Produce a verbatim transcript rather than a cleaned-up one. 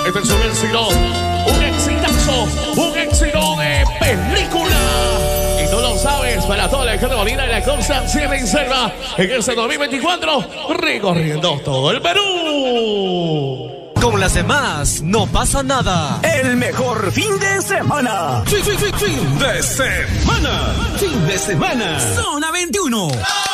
Este es un éxito, un exitazo, un éxito de película. Y tú lo sabes, para toda la gente bonita de la costa, Sierra y Selva, en este dos mil veinticuatro, recorriendo todo el Perú. Con las demás no pasa nada. El mejor fin de semana. Fin, fin, fin, fin de semana. Fin de semana. Zona veintiuno.